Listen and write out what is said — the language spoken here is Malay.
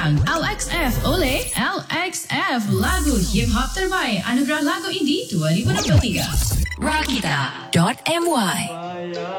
datang LXF oleh LXF, lagu hip hop terbaik Anugerah Lagu Indie 2023. Rakita.my